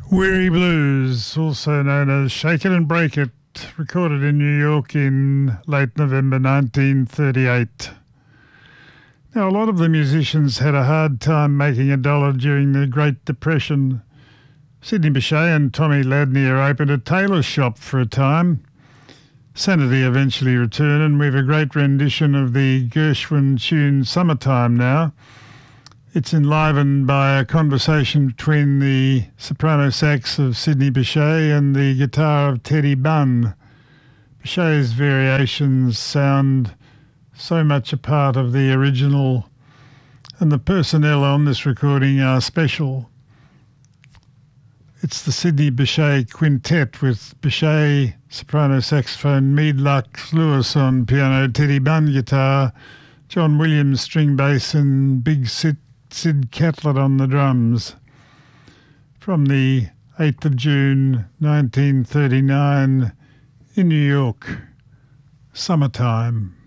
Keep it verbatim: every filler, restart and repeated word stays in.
Weary Blues, also known as Shake It and Break It, recorded in New York in late November nineteen thirty-eight. Now, a lot of the musicians had a hard time making a dollar during the Great Depression. Sidney Bechet and Tommy Ladnier opened a tailor shop for a time. Sanity eventually returned, and we have a great rendition of the Gershwin tune Summertime now. It's enlivened by a conversation between the soprano sax of Sidney Bechet and the guitar of Teddy Bunn. Bechet's variations sound so much a part of the original, and the personnel on this recording are special. It's the Sidney Bechet Quintet with Bechet soprano saxophone, Mead Lux Lewis on piano, Teddy Bunn guitar, John Williams string bass, and Big Sid Sid Catlett on the drums. From the eighth of June nineteen thirty-nine in New York, Summertime.